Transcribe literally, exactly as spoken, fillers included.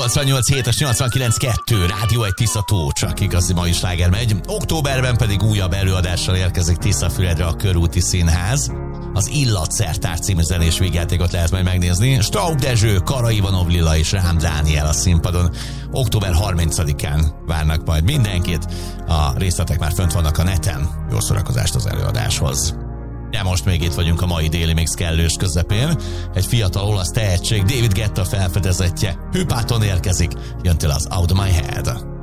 nyolcvannyolc hétes nyolcvankilenc kettő Rádió egy Tisza Tó, csak igazi mai sláger megy. Októberben pedig újabb előadással érkezik Tiszafüredre a Körúti Színház. Az Illatszertár című zenés vígjátékot lehet majd megnézni. Straub Dezső, Kara Ivanov Lilla és Rám Dániel a színpadon. október harmincadikán várnak majd mindenkit. A részletek már fönt vannak a neten. Jó szórakozást az előadáshoz. De most még itt vagyunk a mai déli mix kellős közepén. Egy fiatal olasz tehetség, David Guetta felfedezetje. Hűpáton érkezik. Jön tőle az Out of My Head.